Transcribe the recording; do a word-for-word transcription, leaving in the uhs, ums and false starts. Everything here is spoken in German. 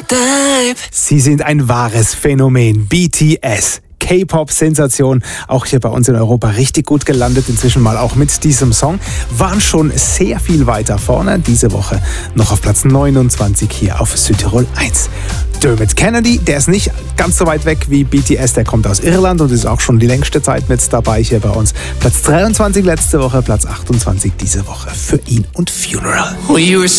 Sie sind ein wahres Phänomen. B T S. K-Pop-Sensation, auch hier bei uns in Europa richtig gut gelandet, inzwischen mal auch mit diesem Song, waren schon sehr viel weiter vorne, diese Woche noch auf Platz neunundzwanzig hier auf Südtirol eins. Dermot Kennedy, der ist nicht ganz so weit weg wie B T S, der kommt aus Irland und ist auch schon die längste Zeit mit dabei hier bei uns. Platz dreiundzwanzig letzte Woche, Platz achtundzwanzig diese Woche für ihn und Funeral. Well, you were